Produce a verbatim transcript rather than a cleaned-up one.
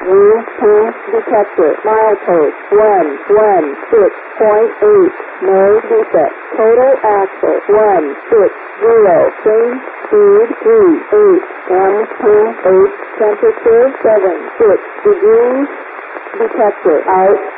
New path detected. Milepost one one six point eight. No defect. Total axle one six zero. Change speed three eight. One path eight. Temperature seven six degrees. Detected. Out.